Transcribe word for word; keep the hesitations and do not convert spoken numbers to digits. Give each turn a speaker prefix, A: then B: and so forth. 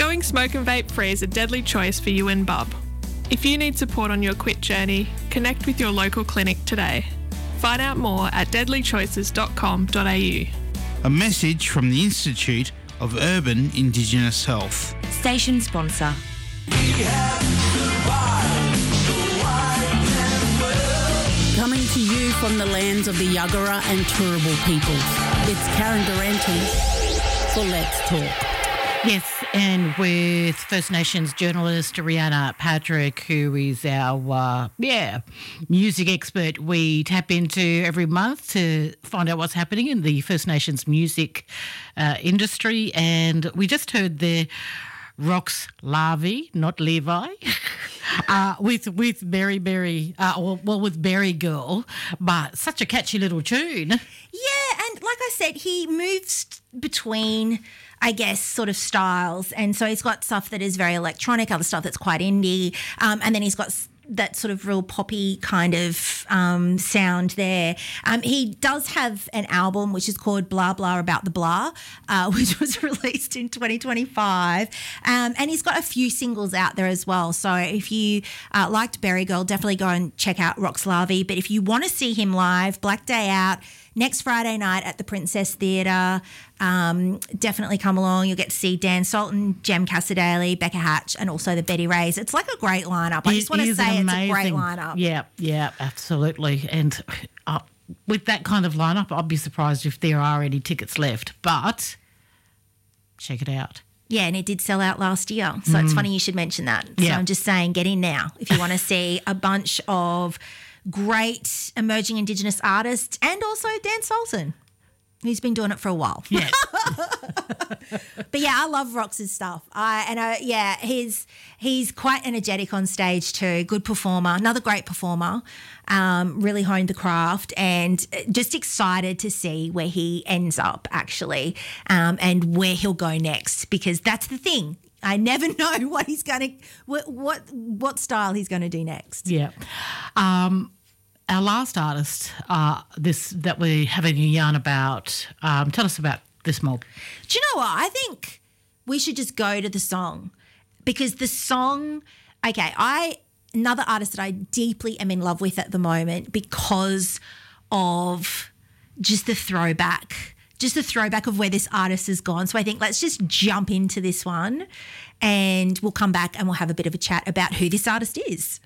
A: Going smoke and vape free is a deadly choice for you and Bub. If you need support on your quit journey, connect with your local clinic today. Find out more at deadly choices dot com dot a u.
B: A message from the Institute of Urban Indigenous Health.
C: Station sponsor.
D: Coming to you from the lands of the Yuggera and Turrbal peoples, it's Karen Durante for Let's Talk.
E: Yes, and with First Nations journalist Rihanna Patrick, who is our, uh, yeah, music expert, we tap into every month to find out what's happening in the First Nations music uh, industry. And we just heard the Rox Larvae, not Levi, uh, with with Berry Berry, uh, well, well, with Berry Girl, but such a catchy little tune.
C: Yeah, and like I said, he moves between, I guess, sort of styles. And so he's got stuff that is very electronic, other stuff that's quite indie. Um, and then he's got that sort of real poppy kind of um, sound there. Um, he does have an album which is called Blah Blah About the Blah, uh, which was released in twenty twenty-five. Um, and he's got a few singles out there as well. So if you uh, liked Berry Girl, definitely go and check out Rox Larvae. But if you want to see him live, Black Day Out, next Friday night at the Princess Theatre. Um, definitely come along. You'll get to see Dan Sultan, Jem Cassadaly, Becca Hatch, and also the Betty Rays. It's like a great lineup. I just want to say it's a great lineup.
E: Yeah, yeah, absolutely. And uh, with that kind of lineup, I'd be surprised if there are any tickets left. But check it out.
C: Yeah, and it did sell out last year. So mm. it's funny you should mention that. So
E: yeah.
C: I'm just saying, get in now if you want to see a bunch of great emerging Indigenous artists and also Dan Sultan, who's been doing it for a while.
E: Yeah.
C: But yeah, I love Rox's stuff. I and I, yeah, he's he's quite energetic on stage too. Good performer, another great performer. Um, really honed the craft, and just excited to see where he ends up actually, um, and where he'll go next, because that's the thing. I never know what he's going to what what what style he's going to do next.
E: Yeah. Um, our last artist, uh, this that we're having a yarn about. Um, tell us about this mob.
C: Do you know what? I think we should just go to the song, because the song. Okay, I another artist that I deeply am in love with at the moment because of just the throwback. Just the throwback of where this artist has gone. So I think let's just jump into this one, and we'll come back and we'll have a bit of a chat about who this artist is.